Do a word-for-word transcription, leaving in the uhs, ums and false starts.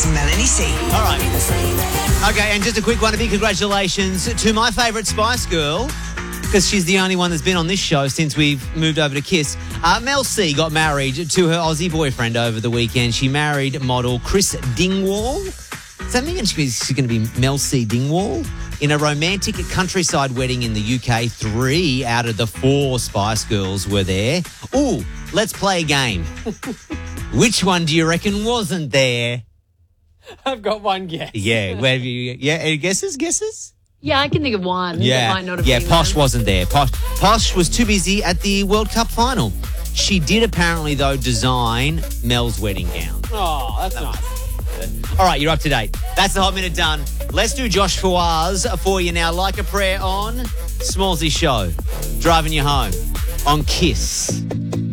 Melanie C. All right. Okay, and just a quick one. A big congratulations to my favourite Spice Girl, because she's the only one that's been on this show since we've moved over to Kiss. Uh, Mel C got married to her Aussie boyfriend over the weekend. She married model Chris Dingwall. Does that mean she's going to be Mel C Dingwall? In a romantic countryside wedding in the U K, three out of the four Spice Girls were there. Ooh, let's play a game. Which one do you reckon wasn't there? I've got one guess. Yeah, where have you? Yeah, any guesses? Guesses? Yeah, I can think of one. Yeah, that might not have yeah. been Posh there. wasn't there. Posh, Posh was too busy at the World Cup final. She did apparently though design Mel's wedding gown. Oh, that's nice. All right, you're up to date. That's the hot minute done. Let's do Josh Fawaz for you now. Like a prayer on Smallsy Show, driving you home on Kiss.